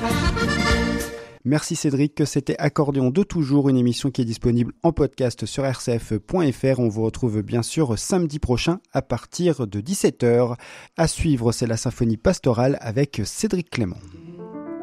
Merci Cédric, c'était Accordéon de toujours, une émission qui est disponible en podcast sur rcf.fr. On vous retrouve bien sûr samedi prochain à partir de 17h. À suivre, c'est la symphonie pastorale avec Cédric Clément.